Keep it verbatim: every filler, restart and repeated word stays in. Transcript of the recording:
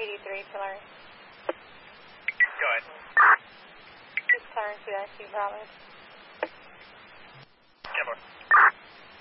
eighty-three, Clarence. Go ahead. This Clarence, U S C, Bravo.